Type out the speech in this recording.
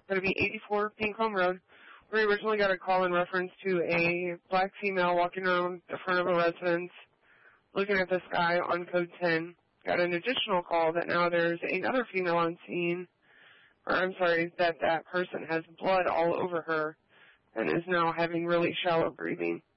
going to be 84 Pinecomb Road. We originally got a call in reference to a black female walking around the front of a residence looking at this guy on code 10. Got an additional call that now there's another female on scene, that person has blood all over her and is now having really shallow breathing.